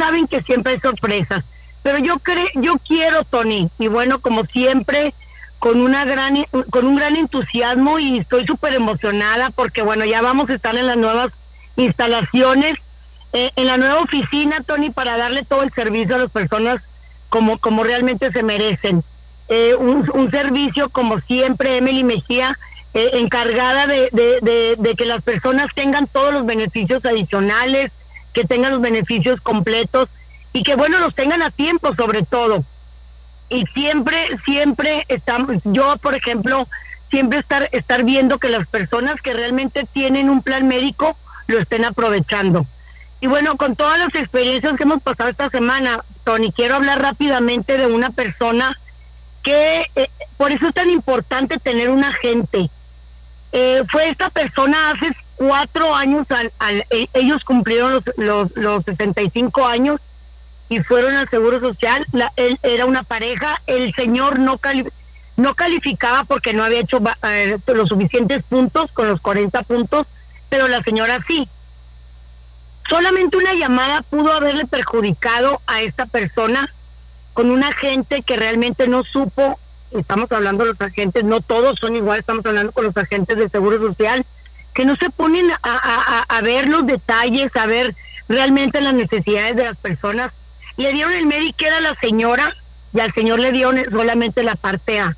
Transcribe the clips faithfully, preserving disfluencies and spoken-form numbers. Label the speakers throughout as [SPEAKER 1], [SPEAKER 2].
[SPEAKER 1] saben que siempre hay sorpresas. Pero yo cre yo quiero, Tony, y bueno, como siempre, con una gran con un gran entusiasmo, y estoy súper emocionada porque bueno, ya vamos a estar en las nuevas instalaciones, eh, en la nueva oficina, Tony, para darle todo el servicio a las personas como, como realmente se merecen. Eh, un, un servicio como siempre, Emily Mejía, eh, encargada de, de, de, de que las personas tengan todos los beneficios adicionales, que tengan los beneficios completos, y que bueno, los tengan a tiempo sobre todo. Y siempre, siempre estamos, yo por ejemplo, siempre estar, estar viendo que las personas que realmente tienen un plan médico lo estén aprovechando. Y bueno, con todas las experiencias que hemos pasado esta semana, Tony, quiero hablar rápidamente de una persona que, eh, por eso es tan importante tener un agente. Eh, fue esta persona hace cuatro años, al, al, eh, ellos cumplieron los, los, los sesenta y cinco años, y fueron al Seguro Social. La, él era una pareja, el señor no cali no calificaba porque no había hecho eh, los suficientes puntos, con los cuarenta puntos, pero la señora sí. Solamente una llamada pudo haberle perjudicado a esta persona, con un agente que realmente no supo. Estamos hablando de los agentes, no todos son iguales, estamos hablando con los agentes del Seguro Social, que no se ponen a, a, a ver los detalles, a ver realmente las necesidades de las personas. Le dieron el Medicare a la señora y al señor le dieron solamente la parte A.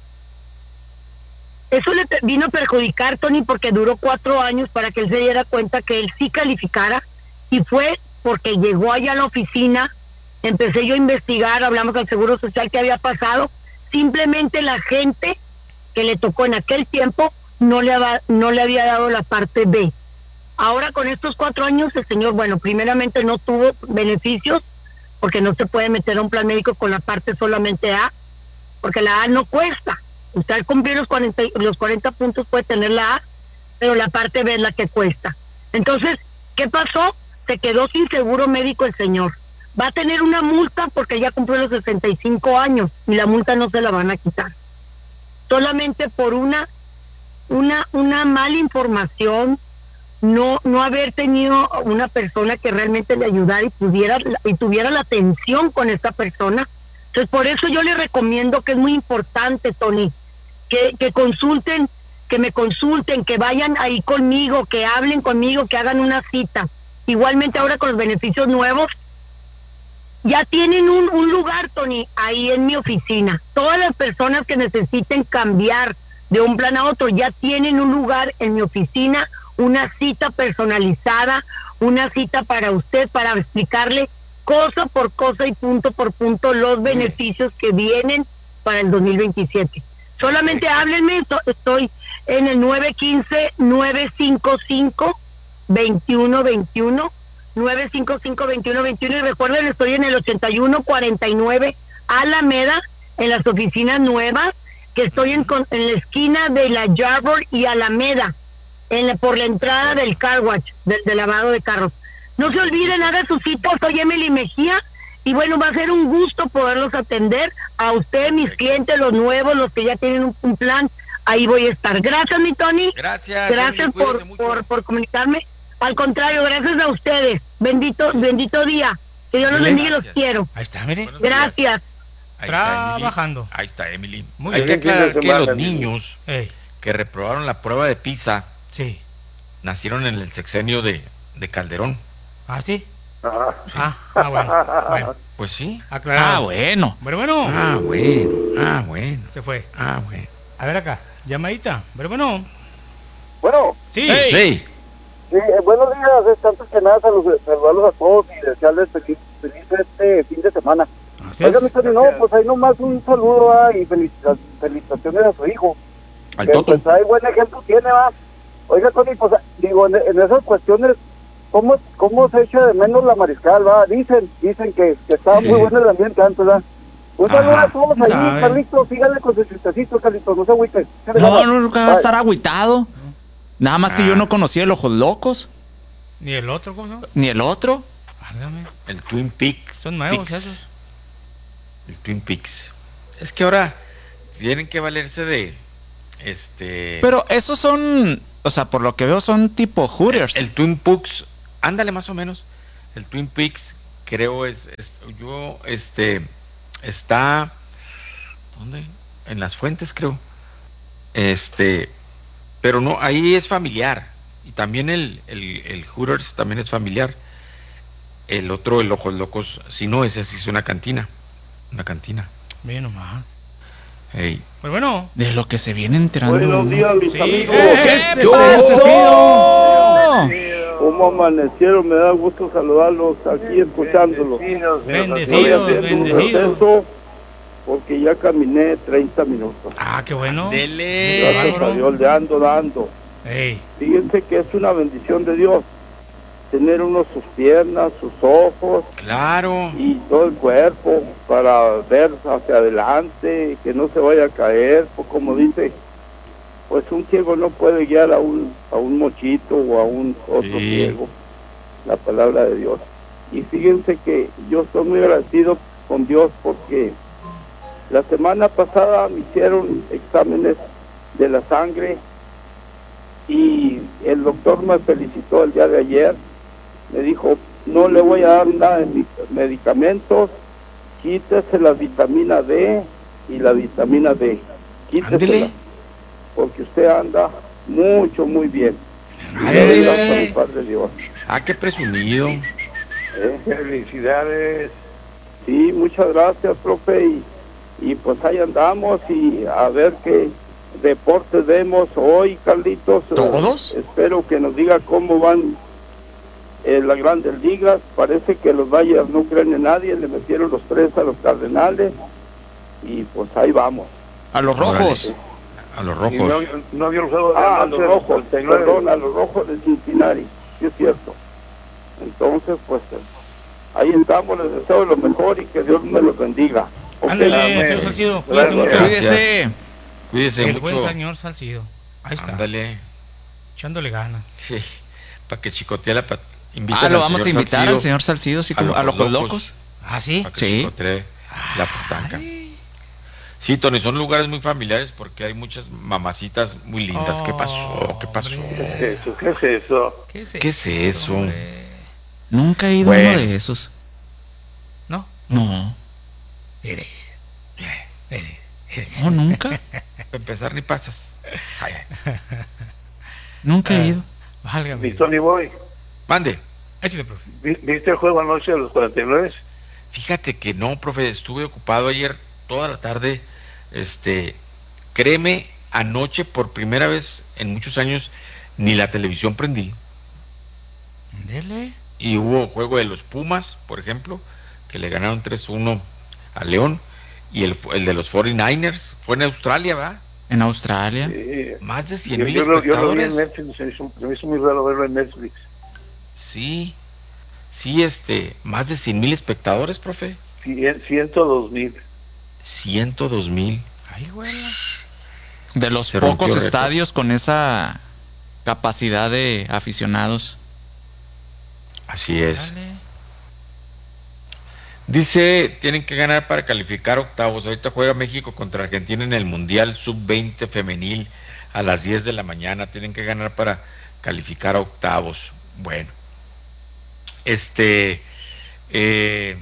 [SPEAKER 1] Eso le vino a perjudicar, Tony, porque duró cuatro años para que él se diera cuenta que él sí calificara, y fue porque llegó allá a la oficina, empecé yo a investigar, hablamos al Seguro Social qué había pasado. Simplemente la gente que le tocó en aquel tiempo no le, no le había dado la parte B. Ahora con estos cuatro años el señor, bueno, primeramente no tuvo beneficios, porque no se puede meter a un plan médico con la parte solamente A, porque la A no cuesta. Usted al cumplir los cuarenta, los cuarenta puntos puede tener la A, pero la parte B es la que cuesta. Entonces, ¿qué pasó? Se quedó sin seguro médico el señor. Va a tener una multa porque ya cumplió los sesenta y cinco años, y la multa no se la van a quitar. Solamente por una, una, una mala información, no no haber tenido una persona que realmente le ayudara y pudiera y tuviera la atención con esta persona. Entonces, por eso yo le recomiendo, que es muy importante, Tony, que, que consulten, que me consulten, que vayan ahí conmigo, que hablen conmigo, que hagan una cita. Igualmente ahora con los beneficios nuevos, ya tienen un, un lugar, Tony, ahí en mi oficina. Todas las personas que necesiten cambiar de un plan a otro ya tienen un lugar en mi oficina, una cita personalizada, una cita para usted, para explicarle cosa por cosa y punto por punto los beneficios que vienen para el dos mil veintisiete. Solamente háblenme, estoy en el nueve uno cinco, nueve cinco cinco, dos uno dos uno, nueve cinco cinco, dos uno dos uno, y recuerden, estoy en el ochenta y uno cuarenta y nueve Alameda, en las oficinas nuevas, que estoy en, en la esquina de la Yarborough y Alameda, en la, por la entrada del car wash, del, del lavado de carros. No se olviden, haga su cita. Soy Emily Mejía, y bueno, va a ser un gusto poderlos atender a ustedes, mis clientes, los nuevos, los que ya tienen un, un plan. Ahí voy a estar. Gracias, mi Tony.
[SPEAKER 2] Gracias.
[SPEAKER 1] Gracias Emily, por, por, por comunicarme. Al contrario, gracias a ustedes. Bendito, bendito día. Que Dios los bendiga y los quiero.
[SPEAKER 3] Ahí está, mire.
[SPEAKER 1] Gracias.
[SPEAKER 2] Ahí
[SPEAKER 3] Trabajando.
[SPEAKER 2] Está, Ahí está, Emily.
[SPEAKER 3] Muy
[SPEAKER 2] Hay
[SPEAKER 3] bien.
[SPEAKER 2] que aclarar que los niños
[SPEAKER 3] Ey.
[SPEAKER 2] que reprobaron la prueba de PISA,
[SPEAKER 3] sí,
[SPEAKER 2] nacieron en el sexenio de, de Calderón.
[SPEAKER 3] ¿Ah, sí?
[SPEAKER 4] Ah,
[SPEAKER 3] ah, ah bueno, bueno.
[SPEAKER 2] Pues sí.
[SPEAKER 3] Aclarado.
[SPEAKER 2] Ah, bueno.
[SPEAKER 3] Pero bueno.
[SPEAKER 2] Ah, bueno. Ah, bueno.
[SPEAKER 3] Se fue.
[SPEAKER 2] Ah, bueno.
[SPEAKER 3] A ver acá, llamadita. Pero bueno.
[SPEAKER 4] Bueno.
[SPEAKER 3] Sí.
[SPEAKER 2] Hey. Sí.
[SPEAKER 4] Sí, eh, buenos días. Es antes que nada salud- saludarlos a todos y desearles feliz, feliz este fin de semana.
[SPEAKER 3] Así
[SPEAKER 4] Oiga,
[SPEAKER 3] es.
[SPEAKER 4] mi Tony, no, pues ahí nomás un saludo ah, y felicita- felicitaciones a su hijo.
[SPEAKER 2] Al
[SPEAKER 4] Que,
[SPEAKER 2] Toto.
[SPEAKER 4] pues ahí buen ejemplo tiene, va. Oiga, Tony, pues digo, en, en esas cuestiones, ¿cómo, ¿cómo se echa de menos la Mariscal, va? Dicen, dicen que, que estaba
[SPEAKER 2] Sí.
[SPEAKER 4] muy bueno el ambiente antes, va. Un saludo
[SPEAKER 2] Ajá.
[SPEAKER 4] a todos ahí,
[SPEAKER 3] Sabe.
[SPEAKER 4] Carlitos, síganle con su chistecito, Carlitos, no se agüiten.
[SPEAKER 5] No, no, nunca va a
[SPEAKER 4] Bye.
[SPEAKER 5] estar agüitado. Nada más que
[SPEAKER 2] Ah.
[SPEAKER 5] yo no conocía el Ojos Locos,
[SPEAKER 3] Ni el otro, ¿cómo se llama?
[SPEAKER 5] ni el otro.
[SPEAKER 3] Válgame.
[SPEAKER 2] El Twin Peaks.
[SPEAKER 3] Son nuevos
[SPEAKER 2] Peaks.
[SPEAKER 3] esos.
[SPEAKER 2] El Twin Peaks. Es que ahora tienen que valerse de este
[SPEAKER 5] Pero esos son, o sea, por lo que veo son tipo Hooters.
[SPEAKER 2] el Twin Peaks, ándale más o menos. El Twin Peaks creo es, es- yo, este, está, ¿dónde? En Las Fuentes, creo. Este, pero no, ahí es familiar. Y también el, el, el Hooters también es familiar. El otro, el Ojos Locos, si no, ese sí es una cantina. Una cantina.
[SPEAKER 3] Bien nomás.
[SPEAKER 2] Ey.
[SPEAKER 3] Pues bueno.
[SPEAKER 5] De lo que se viene enterando.
[SPEAKER 4] Buenos días, mis
[SPEAKER 3] Sí,
[SPEAKER 4] amigos.
[SPEAKER 3] ese
[SPEAKER 5] ¡Yo!
[SPEAKER 3] es el chido.
[SPEAKER 4] ¿Cómo amanecieron? Me da gusto saludarlos aquí escuchándolos.
[SPEAKER 3] Bendecidos,
[SPEAKER 4] Estoy haciendo un
[SPEAKER 3] bendecidos.
[SPEAKER 4] receso porque ya caminé treinta minutos.
[SPEAKER 3] Ah, qué bueno.
[SPEAKER 2] Dele.
[SPEAKER 4] Gracias a
[SPEAKER 3] bárbaro.
[SPEAKER 4] Dios, le ando dando.
[SPEAKER 3] Ey,
[SPEAKER 4] Fíjense que es una bendición de Dios tener uno sus piernas, sus ojos
[SPEAKER 2] Claro.
[SPEAKER 4] y todo el cuerpo para ver hacia adelante, que no se vaya a caer, pues como dice, pues un ciego no puede guiar a un a un mochito o a un otro
[SPEAKER 2] Sí.
[SPEAKER 4] ciego, la palabra de Dios. Y fíjense que yo estoy muy agradecido con Dios porque la semana pasada me hicieron exámenes de la sangre y el doctor me felicitó el día de ayer. Me dijo, no le voy a dar nada de mi- medicamentos, quítese la vitamina D y la vitamina D. Quítesela,
[SPEAKER 2] Ándele.
[SPEAKER 4] porque usted anda mucho, muy bien. Y le
[SPEAKER 2] Ándele.
[SPEAKER 4] doy gracias a mi Padre Dios.
[SPEAKER 2] Ah, qué presumido.
[SPEAKER 4] ¿eh? Felicidades. Sí, muchas gracias, profe. Y, y pues ahí andamos y a ver qué deportes vemos hoy, Carlitos. Eh,
[SPEAKER 5] ¿Todos?
[SPEAKER 4] espero que nos diga cómo van eh, las grandes ligas. Parece que los Dodgers no creen en nadie, le metieron los tres a los Cardenales y pues ahí vamos.
[SPEAKER 5] A los rojos.
[SPEAKER 2] A los
[SPEAKER 6] Y no,
[SPEAKER 2] rojos.
[SPEAKER 6] no había usado de
[SPEAKER 4] Ah, a
[SPEAKER 6] anoche
[SPEAKER 4] los rojos,
[SPEAKER 6] treinta y nueve.
[SPEAKER 4] perdón, a los rojos de Cincinnati, sí es cierto. Entonces, pues eh, ahí estamos, les deseo lo mejor y que Dios me los bendiga. Ok.
[SPEAKER 3] ándale,
[SPEAKER 6] amén.
[SPEAKER 3] señor Salcido. Cuídese
[SPEAKER 6] Gracias.
[SPEAKER 3] mucho.
[SPEAKER 5] Cuídese.
[SPEAKER 2] Cuídese
[SPEAKER 3] El buen
[SPEAKER 2] mucho.
[SPEAKER 3] señor Salcido. Ahí está.
[SPEAKER 2] Ándale.
[SPEAKER 3] Echándole ganas.
[SPEAKER 2] Para que chicotee la pat...
[SPEAKER 5] Ah, lo vamos a invitar al señor Salcido, así
[SPEAKER 2] a
[SPEAKER 5] como
[SPEAKER 2] los
[SPEAKER 5] a los
[SPEAKER 2] locos.
[SPEAKER 5] locos.
[SPEAKER 3] ¿Ah, sí?
[SPEAKER 2] Para que
[SPEAKER 5] Sí.
[SPEAKER 2] chicotee la patanca. Sí, Tony, son lugares muy familiares porque hay muchas mamacitas muy lindas. ¿Qué pasó? ¿Qué pasó?
[SPEAKER 3] Hombre.
[SPEAKER 6] Eso, ¿qué es eso?
[SPEAKER 3] ¿Qué es,
[SPEAKER 2] ¿Qué es eso?
[SPEAKER 3] hombre?
[SPEAKER 5] Nunca he ido a
[SPEAKER 2] Bueno.
[SPEAKER 5] uno de esos.
[SPEAKER 3] No.
[SPEAKER 5] No.
[SPEAKER 3] Mire. Mire.
[SPEAKER 5] No, nunca.
[SPEAKER 2] Para empezar, ni pasas. Ay, ay.
[SPEAKER 5] Nunca he ido.
[SPEAKER 3] Válgame.
[SPEAKER 6] Mi Tony Boy,
[SPEAKER 2] Mande.
[SPEAKER 3] Échale, profe.
[SPEAKER 6] ¿vi- ¿viste el juego anoche de los cuarenta y nueve?
[SPEAKER 2] Fíjate que no, profe, estuve ocupado ayer toda la tarde. Este, créeme, anoche por primera vez en muchos años ni la televisión prendí.
[SPEAKER 3] Dele.
[SPEAKER 2] Y hubo juego de los Pumas, por ejemplo, que le ganaron tres uno a León. Y el, el de los cuarenta y nueve fue en Australia, ¿va?
[SPEAKER 5] En Australia.
[SPEAKER 6] Sí.
[SPEAKER 2] Más de cien
[SPEAKER 6] Yo,
[SPEAKER 2] mil
[SPEAKER 6] yo, lo, yo lo vi
[SPEAKER 2] espectadores.
[SPEAKER 6] en Netflix, se me, hizo, se me hizo muy raro verlo en Netflix.
[SPEAKER 2] Sí, sí, este, más de cien mil espectadores, profe.
[SPEAKER 6] Cien- ciento dos mil.
[SPEAKER 2] ciento dos mil.
[SPEAKER 3] Ay, güey.
[SPEAKER 5] De los
[SPEAKER 2] Se rompió
[SPEAKER 5] pocos
[SPEAKER 2] récord.
[SPEAKER 5] estadios con esa capacidad de aficionados.
[SPEAKER 2] Así es.
[SPEAKER 3] Dale.
[SPEAKER 2] Dice, tienen que ganar para calificar octavos. Ahorita juega México contra Argentina en el Mundial sub veinte femenil a las diez de la mañana. Tienen que ganar para calificar a octavos. Bueno. Este, eh,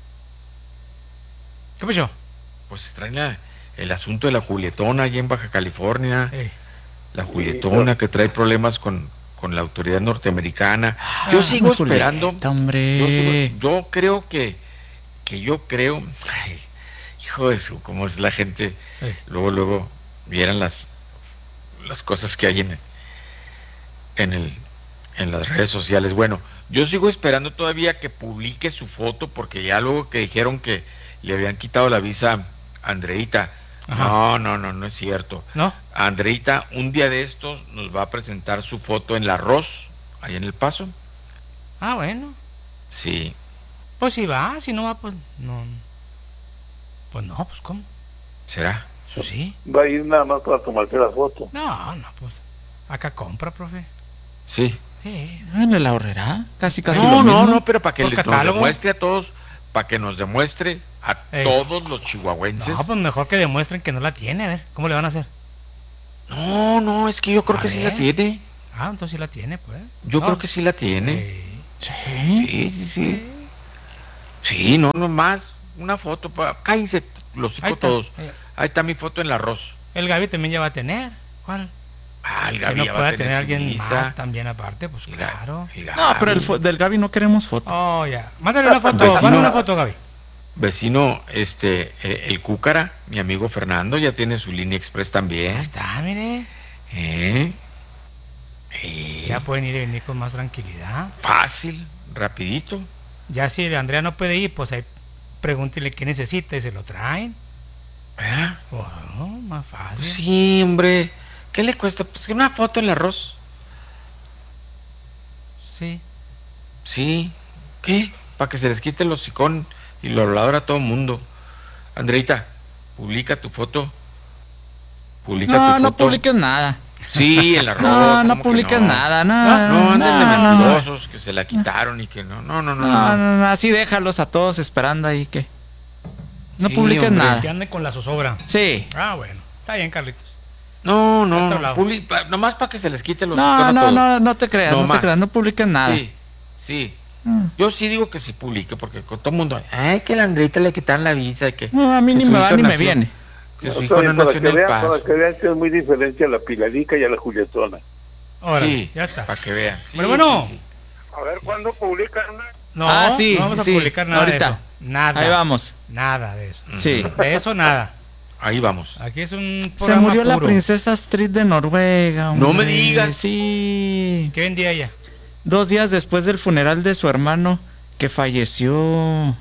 [SPEAKER 3] ¿Qué pasó?
[SPEAKER 2] pues extraña el asunto de la Julietona allá en Baja California.
[SPEAKER 3] Ey.
[SPEAKER 2] La Julietona que trae problemas con, con la autoridad norteamericana. Yo
[SPEAKER 3] Ah,
[SPEAKER 2] sigo
[SPEAKER 5] Julieta,
[SPEAKER 2] esperando. Yo,
[SPEAKER 5] hombre.
[SPEAKER 2] sigo- yo creo que, que yo creo, ay, hijo de su, cómo es la gente,
[SPEAKER 3] Ey.
[SPEAKER 2] luego, luego vieran las, las cosas que hay en, en el, en las redes sociales. Bueno, yo sigo esperando todavía que publique su foto, porque ya luego que dijeron que le habían quitado la visa a Andreita.
[SPEAKER 3] Ajá.
[SPEAKER 2] No, no, no, no es cierto.
[SPEAKER 3] ¿No?
[SPEAKER 2] Andreita, un día de estos nos va a presentar su foto en la Arroz, ahí en El Paso.
[SPEAKER 3] Ah, bueno.
[SPEAKER 2] Sí,
[SPEAKER 3] Pues si va, si no va, pues no. Pues no, pues ¿cómo?
[SPEAKER 2] ¿será?
[SPEAKER 3] Pues sí.
[SPEAKER 6] Va a ir nada más para tomarse la foto.
[SPEAKER 3] No, no, pues. Acá compra, profe.
[SPEAKER 2] Sí.
[SPEAKER 3] Sí.
[SPEAKER 5] Bueno, la ahorrará. Casi, casi
[SPEAKER 2] No,
[SPEAKER 5] lo
[SPEAKER 2] no,
[SPEAKER 5] mismo.
[SPEAKER 2] no, pero para que
[SPEAKER 3] Por
[SPEAKER 2] les nos
[SPEAKER 3] catálogo.
[SPEAKER 2] demuestre a todos, para que nos demuestre a
[SPEAKER 3] Ey.
[SPEAKER 2] todos los chihuahuenses.
[SPEAKER 3] No, pues mejor que demuestren que no la tiene, a ver. ¿Cómo le van a hacer?
[SPEAKER 2] No, no, es que yo creo
[SPEAKER 3] A
[SPEAKER 2] que sí la
[SPEAKER 3] ver.
[SPEAKER 2] tiene.
[SPEAKER 3] Ah, entonces sí la tiene, pues.
[SPEAKER 2] Yo
[SPEAKER 3] No.
[SPEAKER 2] creo que sí la tiene.
[SPEAKER 3] Ey.
[SPEAKER 5] Sí.
[SPEAKER 2] Sí, sí, sí. Sí, no, nomás una foto. Pa... Cállense los
[SPEAKER 3] Ahí
[SPEAKER 2] hijos
[SPEAKER 3] está.
[SPEAKER 2] todos.
[SPEAKER 3] Eh,
[SPEAKER 2] Ahí está mi foto en el arroz.
[SPEAKER 3] El Gaby también ya va a tener. ¿Cuál?
[SPEAKER 2] Ah, el
[SPEAKER 3] Que
[SPEAKER 2] Gaby
[SPEAKER 3] no
[SPEAKER 2] ya va
[SPEAKER 3] pueda
[SPEAKER 2] a
[SPEAKER 3] tener
[SPEAKER 2] su
[SPEAKER 3] alguien
[SPEAKER 2] misa.
[SPEAKER 3] más también aparte, pues
[SPEAKER 2] El Ga-
[SPEAKER 3] claro.
[SPEAKER 2] el
[SPEAKER 5] No, pero el
[SPEAKER 2] Gaby.
[SPEAKER 5] fo- del Gaby no queremos foto.
[SPEAKER 3] Oh, ya. Mándale una foto,
[SPEAKER 2] Vecino.
[SPEAKER 3] mándale una foto, Gaby.
[SPEAKER 2] Vecino, este, eh, el Cúcara, mi amigo Fernando, ya tiene su línea express
[SPEAKER 3] Ahí
[SPEAKER 2] también.
[SPEAKER 3] está, mire.
[SPEAKER 2] ¿Eh? Eh,
[SPEAKER 3] Ya pueden ir y venir con más tranquilidad.
[SPEAKER 2] Fácil, rapidito.
[SPEAKER 3] Ya si Andrea no puede ir, pues ahí pregúntele qué necesita y se lo traen.
[SPEAKER 2] ¿Eh?
[SPEAKER 3] Oh, más fácil.
[SPEAKER 2] Sí, hombre. ¿Qué le cuesta? Pues una foto en el arroz.
[SPEAKER 3] Sí.
[SPEAKER 2] Sí. ¿Qué? Para que se les quite el hocicón y lo habladora a todo el mundo. Andreita, publica tu foto. Publica tu
[SPEAKER 5] No,
[SPEAKER 2] foto.
[SPEAKER 5] no publiques nada.
[SPEAKER 2] Sí, el arroz.
[SPEAKER 5] No, no
[SPEAKER 2] ¿cómo que
[SPEAKER 5] publiques
[SPEAKER 2] no?
[SPEAKER 5] nada, no.
[SPEAKER 2] No, anden de
[SPEAKER 5] no, no, no.
[SPEAKER 2] mentirosos que se la quitaron y que no. No, no, no.
[SPEAKER 5] No,
[SPEAKER 2] no.
[SPEAKER 5] no, no, así déjalos a todos esperando ahí que. No
[SPEAKER 2] Sí,
[SPEAKER 5] publiques
[SPEAKER 2] hombre.
[SPEAKER 5] nada.
[SPEAKER 3] Que ande con la zozobra.
[SPEAKER 5] Sí.
[SPEAKER 3] Ah, bueno. Está bien, Carlitos.
[SPEAKER 2] No,
[SPEAKER 3] Otro
[SPEAKER 2] no,
[SPEAKER 3] lado.
[SPEAKER 2] publi- pa- nomás para que se les quite los
[SPEAKER 5] No,
[SPEAKER 2] hocicón a
[SPEAKER 5] no,
[SPEAKER 2] todos.
[SPEAKER 5] no, no te creas,
[SPEAKER 2] No
[SPEAKER 5] no, te
[SPEAKER 2] más.
[SPEAKER 5] creas, no publiques nada.
[SPEAKER 2] Sí, sí.
[SPEAKER 5] Mm.
[SPEAKER 2] Yo sí digo que sí publique, porque con todo el mundo, ay, que la Andreita le quitaron la visa y que,
[SPEAKER 5] No, a mí
[SPEAKER 2] que
[SPEAKER 5] ni
[SPEAKER 2] su
[SPEAKER 5] me va
[SPEAKER 2] hijo
[SPEAKER 5] ni me
[SPEAKER 2] nació-
[SPEAKER 5] viene.
[SPEAKER 2] que su
[SPEAKER 6] No,
[SPEAKER 2] hijo no
[SPEAKER 6] para,
[SPEAKER 2] nació
[SPEAKER 6] que
[SPEAKER 2] en el
[SPEAKER 6] vean,
[SPEAKER 2] Paso.
[SPEAKER 6] para que vean que es muy diferente a la Pilarica y a la Julietona.
[SPEAKER 3] Órale,
[SPEAKER 2] Sí,
[SPEAKER 3] ya está.
[SPEAKER 2] para que vean. Sí,
[SPEAKER 3] Pero bueno.
[SPEAKER 2] sí, sí.
[SPEAKER 6] A ver, ¿cuándo publican?
[SPEAKER 3] No,
[SPEAKER 5] Ah, sí,
[SPEAKER 3] no vamos a
[SPEAKER 5] sí,
[SPEAKER 3] publicar nada
[SPEAKER 5] ahorita.
[SPEAKER 3] de eso. Nada.
[SPEAKER 5] Ahí vamos.
[SPEAKER 3] Nada de eso.
[SPEAKER 5] Sí.
[SPEAKER 3] De eso nada.
[SPEAKER 2] Ahí vamos.
[SPEAKER 3] Aquí es un
[SPEAKER 5] Se
[SPEAKER 3] programa
[SPEAKER 5] murió la
[SPEAKER 3] puro.
[SPEAKER 5] princesa Astrid de Noruega.
[SPEAKER 2] No me
[SPEAKER 5] hombre.
[SPEAKER 2] digas.
[SPEAKER 5] Sí.
[SPEAKER 3] ¿Qué vendía ella?
[SPEAKER 5] Dos días después del funeral de su hermano que falleció.
[SPEAKER 2] Bueno,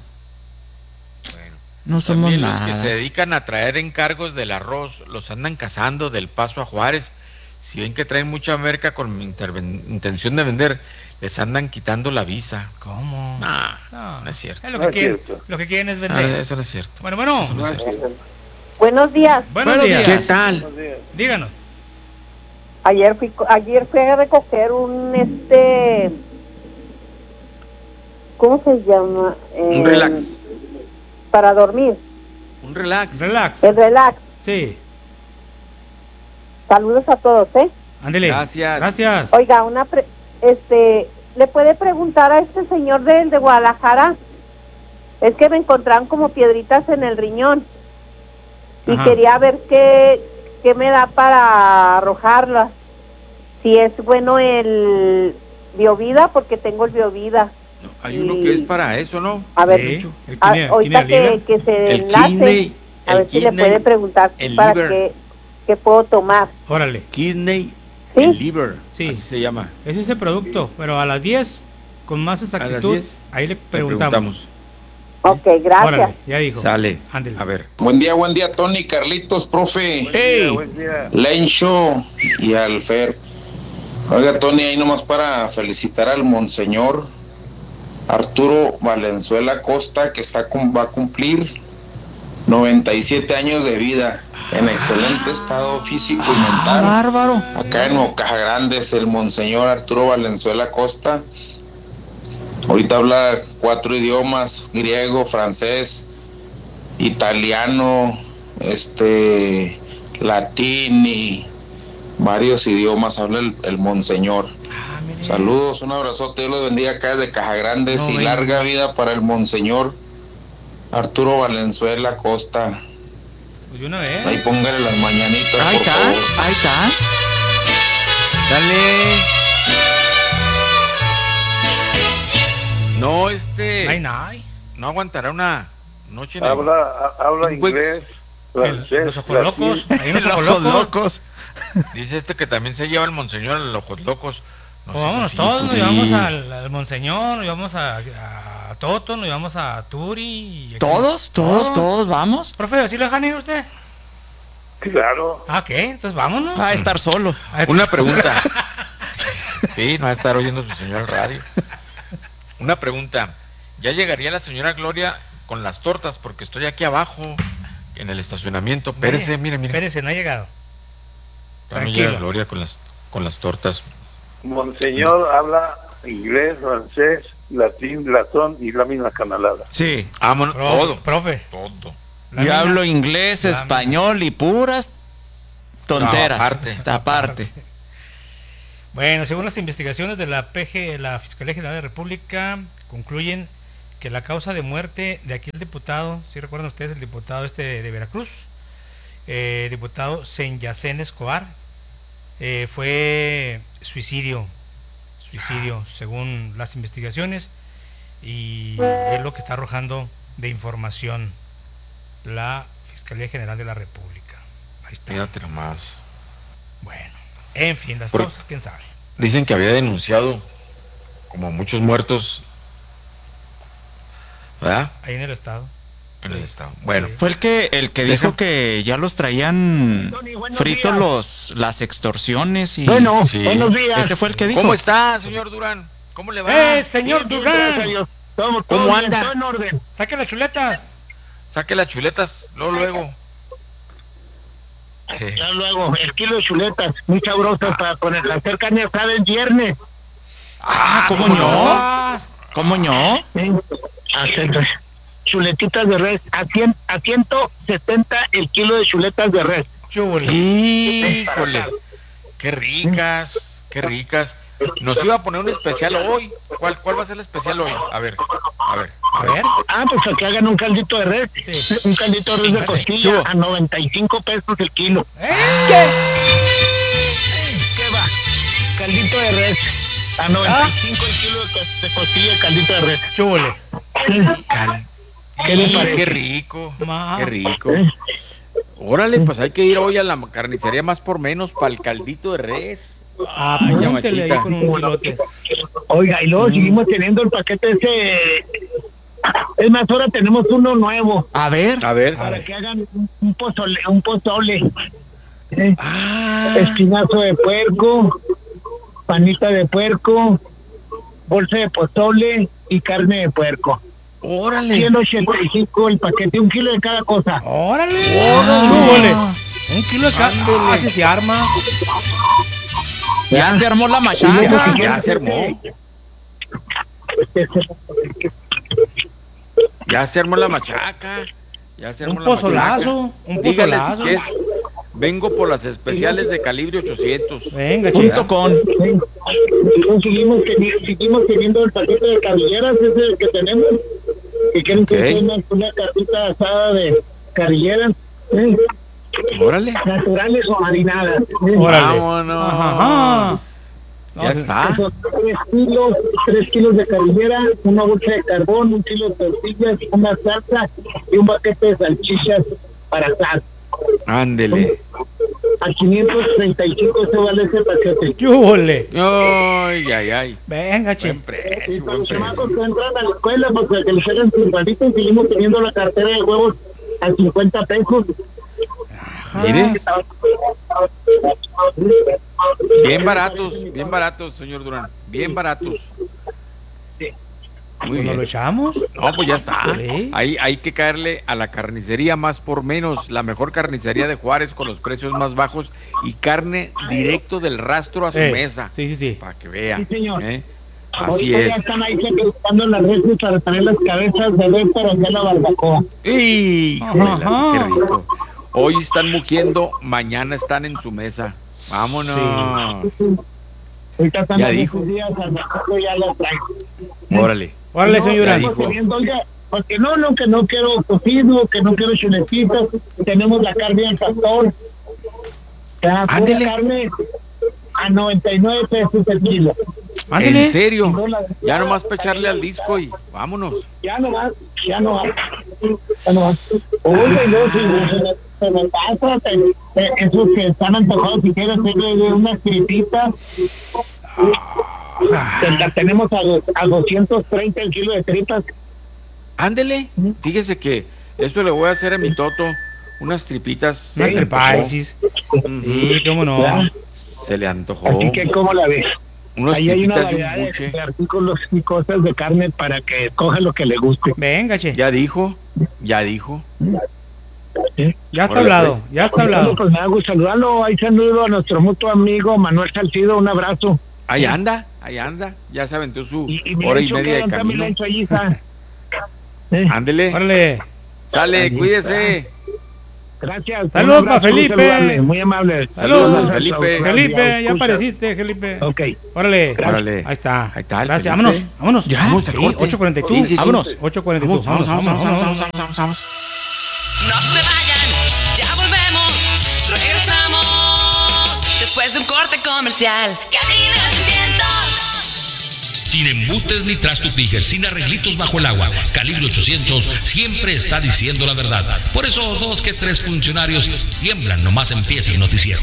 [SPEAKER 5] No somos
[SPEAKER 2] también los
[SPEAKER 5] nada.
[SPEAKER 2] que se dedican a traer encargos del arroz, los andan cazando del Paso a Juárez. Si ven que traen mucha merca con interven- intención de vender, les andan quitando la visa.
[SPEAKER 3] ¿Cómo?
[SPEAKER 2] Nah,
[SPEAKER 3] No,
[SPEAKER 2] no es cierto.
[SPEAKER 3] Es lo
[SPEAKER 6] No
[SPEAKER 3] que
[SPEAKER 6] es
[SPEAKER 3] quieren,
[SPEAKER 6] cierto.
[SPEAKER 3] lo que quieren es
[SPEAKER 2] Ah,
[SPEAKER 3] vender.
[SPEAKER 2] eso no es cierto.
[SPEAKER 3] Bueno, bueno.
[SPEAKER 2] Eso no es cierto.
[SPEAKER 7] Buenos días.
[SPEAKER 3] Buenos,
[SPEAKER 5] Buenos
[SPEAKER 3] días.
[SPEAKER 5] días.
[SPEAKER 2] ¿Qué tal?
[SPEAKER 6] Buenos días.
[SPEAKER 3] Díganos.
[SPEAKER 7] Ayer fui, ayer fui a recoger un este, ¿cómo se llama?
[SPEAKER 2] Un
[SPEAKER 7] Eh,
[SPEAKER 2] relax.
[SPEAKER 7] Para dormir,
[SPEAKER 2] Un relax.
[SPEAKER 3] Relax.
[SPEAKER 7] el relax.
[SPEAKER 3] Sí.
[SPEAKER 7] Saludos a todos, ¿eh?
[SPEAKER 3] Ándele.
[SPEAKER 2] Gracias.
[SPEAKER 3] Gracias.
[SPEAKER 7] Oiga, una, pre- este, ¿le puede preguntar a este señor del de Guadalajara? Es que me encontraron como piedritas en el riñón y
[SPEAKER 3] Ajá.
[SPEAKER 7] quería ver qué, qué me da para arrojarlas. Si es bueno el Biovida, porque tengo el Biovida.
[SPEAKER 2] No, hay uno que es para eso, ¿no?
[SPEAKER 7] A ver,
[SPEAKER 3] Sí. El
[SPEAKER 7] Ah,
[SPEAKER 3] kidney-
[SPEAKER 7] ahorita
[SPEAKER 3] kidney
[SPEAKER 7] que,
[SPEAKER 3] liver.
[SPEAKER 7] que se
[SPEAKER 2] El
[SPEAKER 7] enlace,
[SPEAKER 2] kidney,
[SPEAKER 7] a
[SPEAKER 2] el
[SPEAKER 7] ver si le
[SPEAKER 2] kidney,
[SPEAKER 7] puede preguntar
[SPEAKER 2] el
[SPEAKER 7] para
[SPEAKER 2] liver.
[SPEAKER 7] qué, qué puedo tomar.
[SPEAKER 3] Órale.
[SPEAKER 2] Kidney,
[SPEAKER 7] ¿Sí?
[SPEAKER 2] el liver,
[SPEAKER 3] Sí.
[SPEAKER 2] así se llama.
[SPEAKER 3] Es ese producto, pero a las diez, con más exactitud,
[SPEAKER 2] diez,
[SPEAKER 3] ahí le
[SPEAKER 2] Le
[SPEAKER 3] preguntamos.
[SPEAKER 7] Ok, gracias.
[SPEAKER 3] Órale, ya dijo.
[SPEAKER 2] Sale.
[SPEAKER 3] Ándele.
[SPEAKER 2] A ver.
[SPEAKER 8] Buen día, buen día, Tony, Carlitos, profe,
[SPEAKER 5] ¡Ey!
[SPEAKER 6] Buen día.
[SPEAKER 8] Lencho y al Fer. Oiga, Tony, ahí nomás para felicitar al monseñor Arturo Valenzuela Costa, que está cum- va a cumplir noventa y siete años de vida, en excelente estado físico y
[SPEAKER 5] Ah,
[SPEAKER 8] mental.
[SPEAKER 5] bárbaro.
[SPEAKER 8] Acá en Ocaja Grandes, el monseñor Arturo Valenzuela Costa. Ahorita habla cuatro idiomas: griego, francés, italiano, este, latín y varios idiomas habla el, el monseñor.
[SPEAKER 3] Ah, mire.
[SPEAKER 8] Saludos, un abrazote, Dios los bendiga acá desde Caja Grandes
[SPEAKER 3] No,
[SPEAKER 8] y
[SPEAKER 3] ven.
[SPEAKER 8] larga vida para el monseñor Arturo Valenzuela Costa.
[SPEAKER 3] Pues de una
[SPEAKER 8] Ahí
[SPEAKER 3] vez.
[SPEAKER 8] póngale las mañanitas,
[SPEAKER 5] Ahí
[SPEAKER 8] por
[SPEAKER 5] está,
[SPEAKER 8] favor.
[SPEAKER 5] ahí está.
[SPEAKER 2] Dale. No, este.
[SPEAKER 3] Ay, nay.
[SPEAKER 2] No aguantará una noche en el-
[SPEAKER 6] Habla, ha- habla
[SPEAKER 2] Un güey-
[SPEAKER 6] inglés,
[SPEAKER 3] El-
[SPEAKER 6] francés,
[SPEAKER 3] los ojos locos.
[SPEAKER 6] latín.
[SPEAKER 3] Ahí los
[SPEAKER 5] Los
[SPEAKER 3] ojos
[SPEAKER 5] ojos
[SPEAKER 3] locos.
[SPEAKER 5] locos.
[SPEAKER 2] Dice este que también se lleva el monseñor a los ojos locos. No
[SPEAKER 3] Pues
[SPEAKER 2] seas
[SPEAKER 3] vámonos
[SPEAKER 2] así,
[SPEAKER 3] todos, nos
[SPEAKER 2] Turi.
[SPEAKER 3] llevamos al, al Monseñor, nos llevamos a, a Toto, nos llevamos a Turi. y-
[SPEAKER 5] Todos, todos, todos, vamos.
[SPEAKER 3] Profe, ¿así lo dejan ir usted?
[SPEAKER 6] Claro.
[SPEAKER 3] Ah, ¿qué? Entonces vámonos.
[SPEAKER 5] Va a estar solo.
[SPEAKER 3] Ah,
[SPEAKER 2] Una
[SPEAKER 3] entonces-
[SPEAKER 2] pregunta. Sí, no va a estar oyendo su señor radio. Una pregunta. ¿Ya llegaría la señora Gloria con las tortas? Porque estoy aquí abajo, en el estacionamiento. Pérese, mire, mire.
[SPEAKER 3] Espérese, no ha llegado.
[SPEAKER 2] También
[SPEAKER 3] tranquilo.
[SPEAKER 2] llega Gloria con las, con las tortas.
[SPEAKER 6] Monseñor habla inglés, francés, latín, latón y la misma canalada.
[SPEAKER 5] Sí.
[SPEAKER 2] Vámonos,
[SPEAKER 3] Profe,
[SPEAKER 2] todo.
[SPEAKER 3] profe.
[SPEAKER 2] Todo.
[SPEAKER 3] la
[SPEAKER 5] Yo
[SPEAKER 3] mina-
[SPEAKER 5] hablo inglés,
[SPEAKER 3] la
[SPEAKER 5] español y puras tonteras.
[SPEAKER 2] No, aparte.
[SPEAKER 5] Aparte.
[SPEAKER 3] Bueno, según las investigaciones de la P G, la Fiscalía General de la República, concluyen que la causa de muerte de aquel diputado, si recuerdan ustedes, el diputado este de Veracruz, eh, diputado Senyacén Escobar, eh, fue suicidio, suicidio, según las investigaciones, y es lo que está arrojando de información la Fiscalía General de la República. Ahí está.
[SPEAKER 2] Fíjate nomás.
[SPEAKER 3] Bueno, en fin, las
[SPEAKER 2] Por-
[SPEAKER 3] causas, quién sabe.
[SPEAKER 2] Dicen que había denunciado como muchos muertos, ¿verdad?
[SPEAKER 3] Ahí en el estado.
[SPEAKER 2] En el
[SPEAKER 3] Sí.
[SPEAKER 2] estado. Bueno,
[SPEAKER 3] Sí.
[SPEAKER 5] Fue el que el que
[SPEAKER 2] Deja.
[SPEAKER 5] dijo que ya los traían
[SPEAKER 1] Tony, buenos
[SPEAKER 5] fritos
[SPEAKER 1] días.
[SPEAKER 5] los las extorsiones y
[SPEAKER 1] Bueno,
[SPEAKER 2] Sí.
[SPEAKER 1] buenos días.
[SPEAKER 5] ese fue el que dijo.
[SPEAKER 2] ¿cómo está, señor Durán? ¿Cómo le va?
[SPEAKER 3] ¡Eh, señor
[SPEAKER 1] Bien, bien, gracias a
[SPEAKER 3] Durán!
[SPEAKER 1] Dios. Todo-
[SPEAKER 2] ¿Cómo
[SPEAKER 1] todo bien,
[SPEAKER 2] anda?
[SPEAKER 1] todo en orden.
[SPEAKER 3] ¡Saque las chuletas!
[SPEAKER 2] Saque las chuletas, luego, luego. Eh,
[SPEAKER 1] Ya luego, el kilo de chuletas, muy sabroso para ponerla hacer carne asada el viernes.
[SPEAKER 5] Ah, ¿cómo
[SPEAKER 3] ¿Cómo
[SPEAKER 5] no?
[SPEAKER 3] vas?
[SPEAKER 5] ¿Cómo no?
[SPEAKER 1] ¿eh? Hacer chuletitas de res a cien, a ciento setenta el kilo de chuletas de res.
[SPEAKER 3] Chúbole.
[SPEAKER 2] Híjole, qué ricas, qué ricas. Nos iba a poner un especial hoy. ¿Cuál, cuál va a ser el especial hoy? A ver, a ver.
[SPEAKER 3] A ver.
[SPEAKER 1] Ah, pues a que hagan un caldito de res.
[SPEAKER 3] Sí.
[SPEAKER 1] Un caldito de res de
[SPEAKER 3] Vale.
[SPEAKER 1] costilla
[SPEAKER 3] ¿Qué hubo?
[SPEAKER 1] a noventa y cinco pesos el kilo.
[SPEAKER 3] ¡Eh!
[SPEAKER 1] ¿Qué va? Caldito de res a noventa y cinco el kilo de, co- de costilla, caldito de res.
[SPEAKER 3] Chúbole.
[SPEAKER 2] Cal-
[SPEAKER 1] ¿Qué le
[SPEAKER 2] Ih,
[SPEAKER 1] parece?
[SPEAKER 2] qué rico,
[SPEAKER 3] Ma.
[SPEAKER 2] qué rico. Órale, pues hay que ir hoy a la carnicería más por menos para el caldito de res.
[SPEAKER 3] Apúntele ahí
[SPEAKER 2] mamachita.
[SPEAKER 3] con un kilote.
[SPEAKER 1] Oiga, y luego seguimos teniendo el paquete ese. Es más, ahora tenemos uno nuevo
[SPEAKER 5] A ver.
[SPEAKER 2] A ver.
[SPEAKER 1] para que hagan un, un pozole, un pozole. Eh,
[SPEAKER 2] Ah,
[SPEAKER 1] espinazo de puerco, panita de puerco, bolsa de pozole y carne de puerco.
[SPEAKER 2] órale.
[SPEAKER 1] ciento ochenta y cinco el paquete, un kilo de cada cosa.
[SPEAKER 3] ¡Órale!
[SPEAKER 5] Órale.
[SPEAKER 3] ¡Chúbole! Un kilo de carne.
[SPEAKER 2] Ándele.
[SPEAKER 3] Ah, sí se arma.
[SPEAKER 5] Ya se armó la
[SPEAKER 1] Y luego,
[SPEAKER 5] machaca.
[SPEAKER 1] si
[SPEAKER 2] Ya
[SPEAKER 1] quieres,
[SPEAKER 2] se armó.
[SPEAKER 1] este, este,
[SPEAKER 2] Ya se armó la machaca. Ya se armó
[SPEAKER 3] Un
[SPEAKER 2] la machaca.
[SPEAKER 3] pozolazo. Un
[SPEAKER 2] Dígales
[SPEAKER 3] pozolazo.
[SPEAKER 2] que es. Vengo por las especiales de calibre ochocientos.
[SPEAKER 3] Venga,
[SPEAKER 5] Punto
[SPEAKER 3] chica.
[SPEAKER 5] con.
[SPEAKER 1] sí. Y luego seguimos, teni- seguimos teniendo el paquete de carrilleras, ese que tenemos. Que quieren que
[SPEAKER 2] Ok.
[SPEAKER 1] sea una, una carnita asada de carrilleras. ¿eh?
[SPEAKER 2] Órale.
[SPEAKER 1] Naturales o marinadas. ¿eh?
[SPEAKER 3] Órale.
[SPEAKER 2] Vámonos.
[SPEAKER 3] Ajá, ajá. No,
[SPEAKER 2] Ya
[SPEAKER 3] sí.
[SPEAKER 2] está.
[SPEAKER 1] Son tres kilos, tres kilos de carrillera, una bolsa de carbón, un kilo de tortillas, una salsa y un paquete de salchichas para asar.
[SPEAKER 2] Ándele.
[SPEAKER 1] A quinientos treinta y cinco se vale ese paquete.
[SPEAKER 3] ¡Chúbole!
[SPEAKER 2] Ay, ay, ay.
[SPEAKER 3] Venga, che.
[SPEAKER 2] Buen
[SPEAKER 1] Y
[SPEAKER 2] precio,
[SPEAKER 1] para
[SPEAKER 2] buen
[SPEAKER 1] los chamacos
[SPEAKER 2] precio.
[SPEAKER 1] que entran a la escuela, pues que les hagan sus palitos, seguimos teniendo la cartera de huevos a cincuenta pesos.
[SPEAKER 2] Mire, bien baratos, bien baratos, señor Durán. Bien baratos. Muy
[SPEAKER 3] ¿Nos lo
[SPEAKER 2] bien.
[SPEAKER 3] echamos?
[SPEAKER 2] No, pues ya está.
[SPEAKER 3] Sí.
[SPEAKER 2] Ahí hay que caerle a la carnicería más por menos, la mejor carnicería de Juárez con los precios más bajos y carne directo del rastro a su
[SPEAKER 3] Eh,
[SPEAKER 2] mesa.
[SPEAKER 3] Sí, sí, sí.
[SPEAKER 2] Para que vea.
[SPEAKER 1] Sí, señor.
[SPEAKER 2] ¿eh? Así
[SPEAKER 1] Ahorita ya
[SPEAKER 2] es.
[SPEAKER 1] están ahí buscando las redes para traer las cabezas de res para hacer la barbacoa.
[SPEAKER 2] ¡Híjole,
[SPEAKER 3] Ajá.
[SPEAKER 2] qué rico! Hoy están mugiendo, mañana están en su mesa. Vámonos.
[SPEAKER 1] Ahorita están
[SPEAKER 2] Ya
[SPEAKER 1] en
[SPEAKER 2] dijo.
[SPEAKER 1] estos días, al rato ya las traigo.
[SPEAKER 2] Órale.
[SPEAKER 3] Órale,
[SPEAKER 1] No,
[SPEAKER 3] señor
[SPEAKER 2] ya
[SPEAKER 3] Durán.
[SPEAKER 2] dijo.
[SPEAKER 1] estamos teniendo, oiga, porque no, no, que no quiero cocido, que no quiero chuletitas, tenemos la carne del pastor. La pura
[SPEAKER 2] Ándele.
[SPEAKER 1] carne a noventa y nueve pesos el kilo.
[SPEAKER 3] Ándele.
[SPEAKER 2] ¿En serio?
[SPEAKER 1] No, la-
[SPEAKER 2] Ya nomás para echarle al disco y vámonos.
[SPEAKER 1] Ya no más, ya no más. Ya no más. Oiga, y luego si se me- se me pasa, te- te- esos que están antojados, si quieres hacerle de unas tripitas, te- la tenemos a, do- a doscientos treinta el kilo de tripas.
[SPEAKER 2] Ándele. Fíjese que eso le voy a hacer a mi Toto. Unas tripitas.
[SPEAKER 3] Una
[SPEAKER 2] Se le
[SPEAKER 3] trepaisis.
[SPEAKER 2] antojó. Ujú.
[SPEAKER 3] Sí, cómo no.
[SPEAKER 1] Ya.
[SPEAKER 2] Se le antojó.
[SPEAKER 1] Así que, ¿cómo la ves?
[SPEAKER 2] Unas
[SPEAKER 1] Ahí hay una
[SPEAKER 2] tripitas de
[SPEAKER 1] variedad
[SPEAKER 2] un
[SPEAKER 1] de,
[SPEAKER 2] buche.
[SPEAKER 1] de artículos y cosas de carne para que coja lo que le guste.
[SPEAKER 3] Venga, che.
[SPEAKER 2] Ya dijo, ya dijo.
[SPEAKER 1] ¿Sí?
[SPEAKER 3] Ya está
[SPEAKER 2] Órale,
[SPEAKER 3] hablado.
[SPEAKER 2] pues.
[SPEAKER 3] Ya está hablado.
[SPEAKER 1] Pues me da gusto saludarlo. Ahí saludo a nuestro mutuo amigo Manuel Salcido. Un abrazo.
[SPEAKER 2] Ahí anda, ahí anda. Ya se aventó su
[SPEAKER 1] Y, y mi
[SPEAKER 2] hora y
[SPEAKER 1] Lencho,
[SPEAKER 2] media de
[SPEAKER 1] ¿qué onda, mi
[SPEAKER 2] camino.
[SPEAKER 1] Lencho, ahí está? ¿Eh?
[SPEAKER 2] Ándele.
[SPEAKER 3] Órale.
[SPEAKER 2] Sale,
[SPEAKER 1] Ahí
[SPEAKER 2] cuídese.
[SPEAKER 9] Gracias.
[SPEAKER 3] Saludos para Felipe.
[SPEAKER 9] Saludable, muy amable.
[SPEAKER 3] Saludos,
[SPEAKER 2] Saludos Felipe.
[SPEAKER 3] Felipe, ya apareciste, Felipe.
[SPEAKER 9] Ok.
[SPEAKER 3] Órale.
[SPEAKER 2] Órale.
[SPEAKER 3] Ahí está.
[SPEAKER 2] Ahí está.
[SPEAKER 3] Gracias. Vámonos, vámonos.
[SPEAKER 2] Ya.
[SPEAKER 3] Vamos,
[SPEAKER 2] Sí,
[SPEAKER 3] ocho cuarenta y dos.
[SPEAKER 2] Sí, sí, sí.
[SPEAKER 3] Vámonos, ocho cuarenta y dos.
[SPEAKER 2] Vamos, vamos, vamos, vamos,
[SPEAKER 3] vámonos.
[SPEAKER 2] vamos, vamos, vamos.
[SPEAKER 10] No se vayan, ya volvemos, regresamos después de un corte comercial. Cabina ochocientos.
[SPEAKER 11] Sin embutes ni trastupijas, sin arreglitos bajo el agua. Calibre ochocientos siempre está diciendo la verdad. Por eso dos que tres funcionarios tiemblan nomás empieza el noticiero.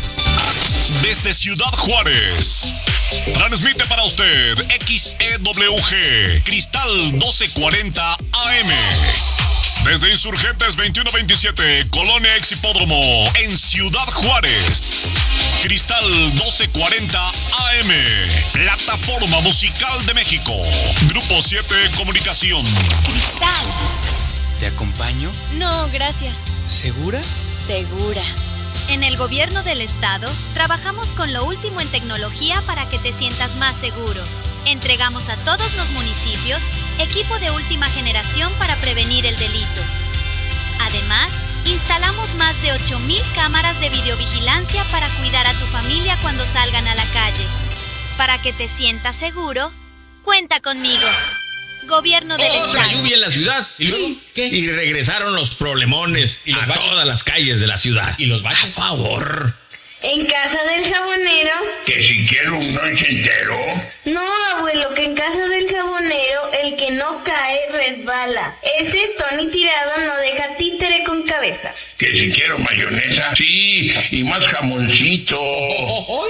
[SPEAKER 12] Desde Ciudad Juárez, transmite para usted X E W G, Cristal doce cuarenta A M. Desde Insurgentes veintiuno veintisiete, Colonia Ex Hipódromo, en Ciudad Juárez. Cristal doce cuarenta A M, Plataforma Musical de México. Grupo siete Comunicación.
[SPEAKER 10] Cristal.
[SPEAKER 13] ¿Te acompaño?
[SPEAKER 14] No, gracias.
[SPEAKER 13] ¿Segura?
[SPEAKER 14] Segura. En el gobierno del estado, trabajamos con lo último en tecnología para que te sientas más seguro. Entregamos a todos los municipios equipo de última generación para prevenir el delito. Además, instalamos más de ocho mil cámaras de videovigilancia para cuidar a tu familia cuando salgan a la calle. Para que te sientas seguro, cuenta conmigo. Gobierno del
[SPEAKER 11] Otra
[SPEAKER 14] estado.
[SPEAKER 11] lluvia en la ciudad. ¿Y luego qué? Y regresaron los problemones ¿Y los a baches? Todas las calles de la ciudad. ¿Y los baches? A favor.
[SPEAKER 15] ¿En casa del jabonero?
[SPEAKER 16] Que si quiero un noche entero.
[SPEAKER 15] No, abuelo, que en casa del jabonero el que no cae resbala. Este Tony Tirado no deja títere con cabeza.
[SPEAKER 16] Que si quiero mayonesa. Sí, y más jamoncito.
[SPEAKER 15] ¡Oh,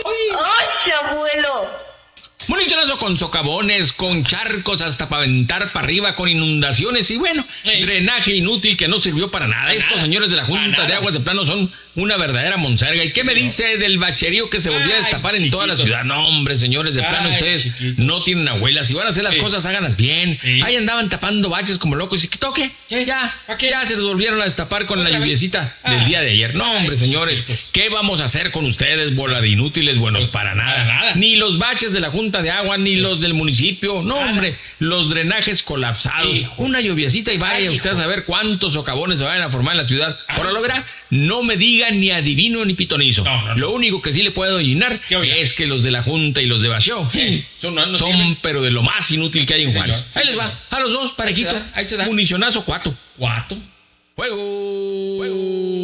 [SPEAKER 15] abuelo!
[SPEAKER 11] Monitorazo con socavones, con charcos hasta para aventar para arriba, con inundaciones y bueno, Ey. drenaje inútil que no sirvió para nada. Para Estos nada. señores de la Junta de Aguas de Plano son una verdadera monserga. ¿Y qué me dice del bacherío que se volvió a destapar Ay, en toda la ciudad? No, hombre, señores de Plano, Ay, ustedes chiquitos. No tienen abuelas. Si van a hacer las sí. cosas, háganlas bien. Sí. Ahí andaban tapando baches como locos. ¿Y qué toque? ¿Qué? Ya, qué? ya se volvieron a destapar con la lluviecita ah. del día de ayer. No, hombre, señores, chiquitos. ¿Qué vamos a hacer con ustedes, bola de inútiles buenos? Pues, para, nada. para nada. Ni los baches de la Junta de Agua, ni los del municipio. No, nada. hombre, los drenajes colapsados. Hijo. Una lluviecita y vaya Ay, usted hijo. a saber cuántos socavones se vayan a formar en la ciudad. Ay. Ahora lo verá. No me diga ni adivino ni pitonizo. No, no, no. Lo único que sí le puedo adivinar es que los de la Junta y los de Basho sí. son, no, no son tienen... pero de lo más inútil que hay en sí, Juárez. Sí, ahí les va. A los dos, parejito. Ahí se da. Ahí se da. Municionazo, cuatro. Cuatro. Juego. Juego.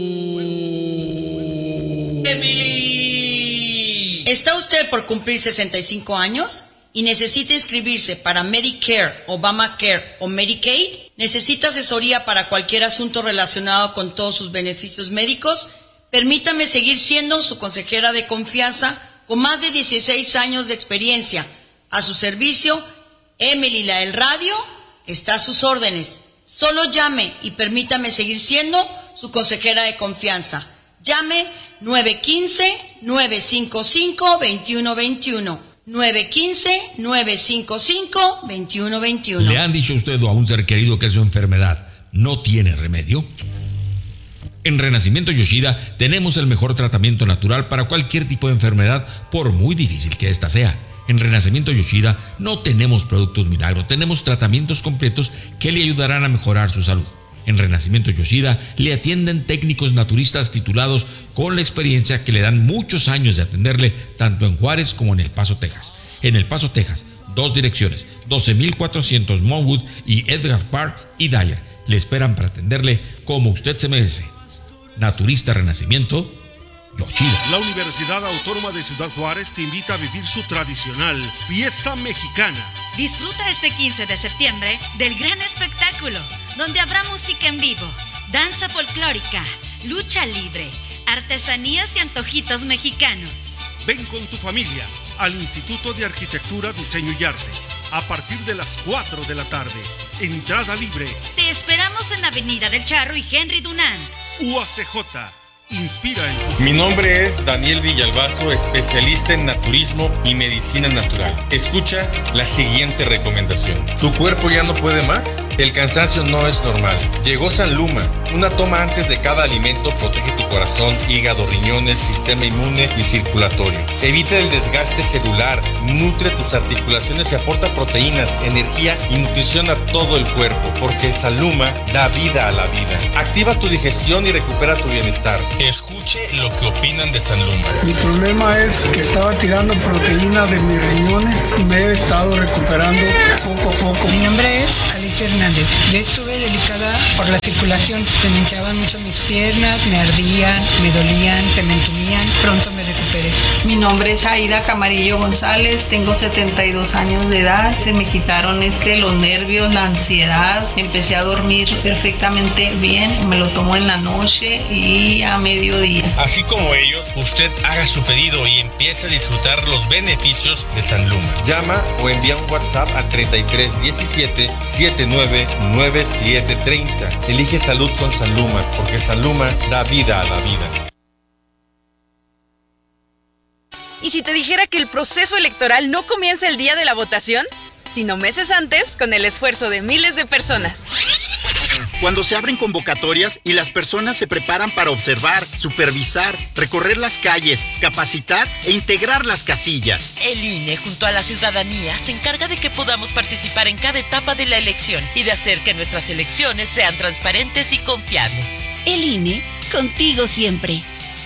[SPEAKER 17] Emily. ¿Está usted por cumplir sesenta y cinco años? ¿Y necesita inscribirse para Medicare, Obamacare o Medicaid? ¿Necesita asesoría para cualquier asunto relacionado con todos sus beneficios médicos? Permítame seguir siendo su consejera de confianza con más de dieciséis años de experiencia. A su servicio, Emily la del radio está a sus órdenes. Solo llame y permítame seguir siendo su consejera de confianza. Llame nueve uno cinco, nueve cinco cinco, dos uno dos uno. nueve uno cinco, nueve cinco cinco, dos uno dos uno.
[SPEAKER 11] ¿Le han dicho usted o a un ser querido que su enfermedad no tiene remedio? En Renacimiento Yoshida tenemos el mejor tratamiento natural para cualquier tipo de enfermedad, por muy difícil que ésta sea. En Renacimiento Yoshida no tenemos productos milagros, tenemos tratamientos completos que le ayudarán a mejorar su salud. En Renacimiento Yoshida le atienden técnicos naturistas titulados con la experiencia que le dan muchos años de atenderle tanto en Juárez como en El Paso, Texas. En El Paso, Texas, dos direcciones, doce mil cuatrocientos Monwood y Edgar Park y Dyer. Le esperan para atenderle como usted se merece. Naturista Renacimiento Yoshida.
[SPEAKER 18] La Universidad Autónoma de Ciudad Juárez te invita a vivir su tradicional fiesta mexicana.
[SPEAKER 19] Disfruta este quince de septiembre del gran espectáculo, donde habrá música en vivo, danza folclórica, lucha libre, artesanías y antojitos mexicanos.
[SPEAKER 18] Ven con tu familia al Instituto de Arquitectura, Diseño y Arte a partir de las cuatro de la tarde. Entrada libre.
[SPEAKER 19] Te esperamos en Avenida del Charro y Henry Dunant.
[SPEAKER 18] U A C J, inspira el futuro.
[SPEAKER 9] Mi nombre es Daniel Villalbazo, especialista en naturismo y medicina natural. Escucha la siguiente recomendación. ¿Tu cuerpo ya no puede más? El cansancio no es normal. Llegó Sanluma. Una toma antes de cada alimento protege tu corazón, hígado, riñones, sistema inmune y circulatorio. Evita el desgaste celular, nutre tus articulaciones y aporta proteínas, energía y nutrición a todo el cuerpo, porque Sanluma da vida a la vida. Activa tu digestión y recupera tu bienestar. Escuche lo que opinan de Sanluma.
[SPEAKER 20] Mi problema es que estaba tirando proteína de mis riñones y me he estado recuperando poco a poco.
[SPEAKER 21] Mi nombre es Alicia Hernández. Yo estuve delicada por la circulación. Se me hinchaban mucho mis piernas, me ardían, me dolían, se me entumían. Pronto me recuperé.
[SPEAKER 22] Mi nombre es Aida Camarillo González. Tengo setenta y dos años de edad. Se me quitaron este, los nervios, la ansiedad. Empecé a dormir perfectamente bien. Me lo tomo en la noche y a mediodía.
[SPEAKER 9] Así como ellos, usted haga su pedido y empiece a disfrutar los beneficios de Sanluma. Llama o envía un WhatsApp al treinta y tres diecisiete setenta y nueve noventa y siete treinta. Elige salud con Sanluma, porque Sanluma da vida a la vida.
[SPEAKER 23] ¿Y si te dijera que el proceso electoral no comienza el día de la votación, sino meses antes, con el esfuerzo de miles de personas?
[SPEAKER 24] Cuando se abren convocatorias y las personas se preparan para observar, supervisar, recorrer las calles, capacitar e integrar las casillas.
[SPEAKER 10] El I N E, junto a la ciudadanía, se encarga de que podamos participar en cada etapa de la elección y de hacer que nuestras elecciones sean transparentes y confiables.
[SPEAKER 25] El I N E, contigo siempre.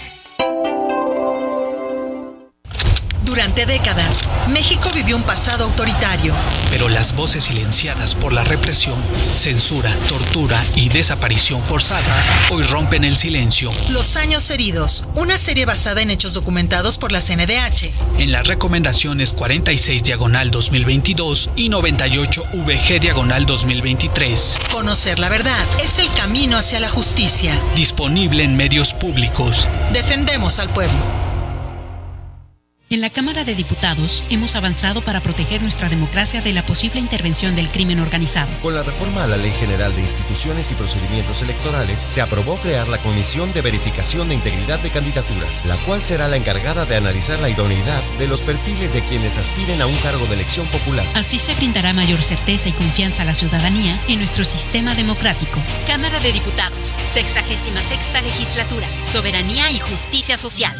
[SPEAKER 26] Durante décadas, México vivió un pasado autoritario.
[SPEAKER 27] Pero las voces silenciadas por la represión, censura, tortura y desaparición forzada hoy rompen el silencio.
[SPEAKER 26] Los años heridos, una serie basada en hechos documentados por la C N D H.
[SPEAKER 27] En las recomendaciones cuarenta y seis diagonal dos mil veintidós y noventa y ocho V G diagonal dos mil veintitrés.
[SPEAKER 26] Conocer la verdad es el camino hacia la justicia.
[SPEAKER 27] Disponible en medios públicos.
[SPEAKER 26] Defendemos al pueblo.
[SPEAKER 28] En la Cámara de Diputados hemos avanzado para proteger nuestra democracia de la posible intervención del crimen organizado.
[SPEAKER 29] Con la reforma a la Ley General de Instituciones y Procedimientos Electorales, se aprobó crear la Comisión de Verificación de Integridad de Candidaturas, la cual será la encargada de analizar la idoneidad de los perfiles de quienes aspiren a un cargo de elección popular.
[SPEAKER 28] Así se brindará mayor certeza y confianza a la ciudadanía en nuestro sistema democrático.
[SPEAKER 30] Cámara de Diputados, sexagésima sexta legislatura, soberanía y justicia social.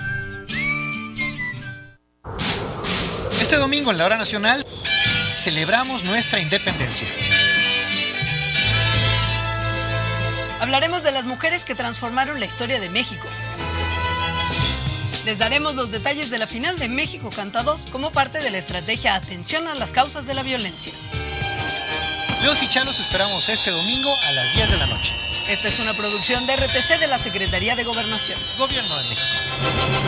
[SPEAKER 31] Este domingo en la Hora Nacional celebramos nuestra independencia.
[SPEAKER 32] Hablaremos de las mujeres que transformaron la historia de México. Les daremos los detalles de la final de México Canta dos como parte de la estrategia Atención a las Causas de la Violencia.
[SPEAKER 31] Leos y Chá los esperamos este domingo a las diez de la noche.
[SPEAKER 32] Esta es una producción de R T C de la Secretaría de Gobernación.
[SPEAKER 31] Gobierno de México.